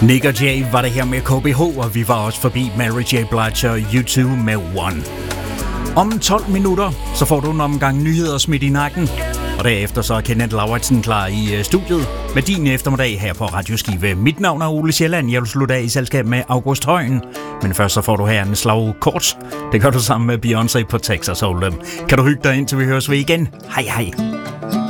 Nick og Jay var det her med KBH, og vi var også forbi Mary J. Blige og U2 med One. Om 12 minutter, så får du en omgang nyheder smidt i nakken. Og derefter så er Kenneth Lauritsen klar i studiet med din eftermiddag her på Radio Skive. Mit navn er Ole Sjælland. Jeg vil slutte af i selskab med August Højen. Men først så får du her en slag kort. Det gør du sammen med Beyoncé på Texas Hold'em. Kan du hygge dig indtil vi høres ved igen? Hej hej.